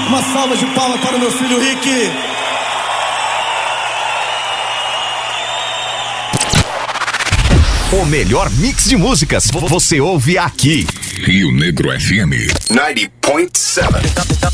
Uma salva de palmas para o meu filho Rick. O melhor mix de músicas você ouve aqui. Rio Negro FM 90.7.